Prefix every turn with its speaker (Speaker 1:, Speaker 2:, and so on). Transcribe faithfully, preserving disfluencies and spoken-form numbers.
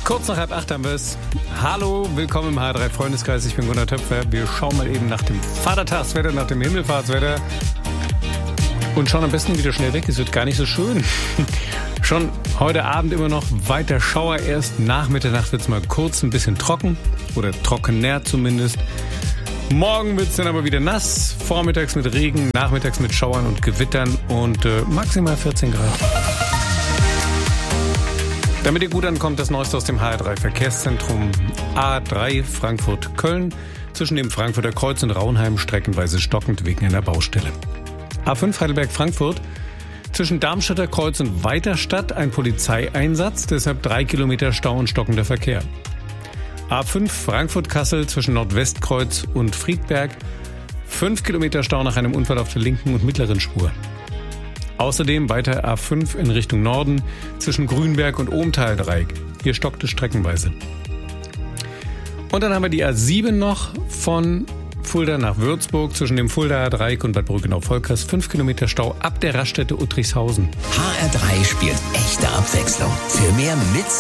Speaker 1: Kurz nach halb acht haben wir es. Hallo, willkommen im H R drei Freundeskreis. Ich bin Gunnar Töpfer. Wir schauen mal eben nach dem Vatertagswetter, nach dem Himmelfahrtswetter und schauen am besten wieder schnell weg. Es wird gar nicht so schön. Schon heute Abend immer noch weiter Schauer. Erst nach Mitternacht wird es mal kurz ein bisschen trocken oder trockener zumindest. Morgen wird es dann aber wieder nass. Vormittags mit Regen, nachmittags mit Schauern und Gewittern und äh, maximal vierzehn Grad. Damit ihr gut ankommt, das Neueste aus dem H R drei Verkehrszentrum A drei Frankfurt-Köln. Zwischen dem Frankfurter Kreuz und Raunheim streckenweise stockend wegen einer Baustelle. A fünf Heidelberg-Frankfurt. Zwischen Darmstädter Kreuz und Weiterstadt ein Polizeieinsatz, deshalb drei Kilometer Stau und stockender Verkehr. A fünf Frankfurt-Kassel zwischen Nordwestkreuz und Friedberg. fünf Kilometer Stau nach einem Unfall auf der linken und mittleren Spur. Außerdem weiter A fünf in Richtung Norden zwischen Grünberg und Ohmtal-Dreieck. Hier stockt es streckenweise. Und dann haben wir die A sieben noch von Fulda nach Würzburg zwischen dem Fuldaer Dreieck und Bad Brückenau-Volkers. fünf Kilometer Stau ab der Raststätte Uttrichshausen.
Speaker 2: H R drei spielt echte Abwechslung. Für mehr mit